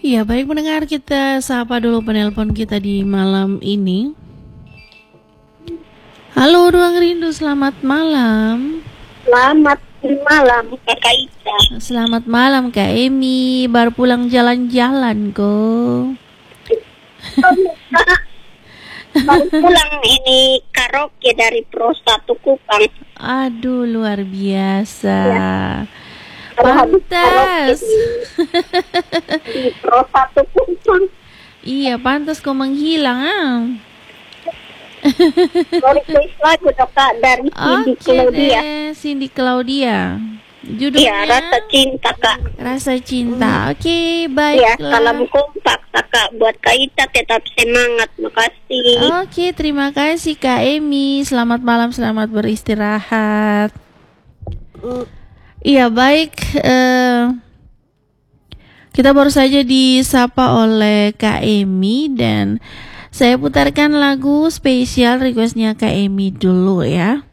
Iya, baik pendengar, kita sapa dulu penelpon kita di malam ini. Halo Ruang Rindu, selamat malam. Selamat malam Kakak Ita. Selamat malam Kak Emi, baru pulang jalan-jalan kok. Baru pulang ini karaoke dari Pro 1 Kupang. Aduh, luar biasa. Ya. Habis Pantas. di Pro 1 Kupang. Iya, pantas kau menghilang Request lagu dok Kak dari Cindy Oke Claudia. deh, Cindy Claudia. Judulnya Iya, rasa cinta Kak. Rasa Cinta. Oke, Iya, baiklah. salam kompak Kakak buat Kak Ita, tetap semangat. Makasih. Oke, terima kasih Kak Emi. Selamat malam, selamat beristirahat. Iya, baik. Kita baru saja disapa oleh Kak Emi dan saya putarkan lagu spesial requestnya Kak Emi dulu ya.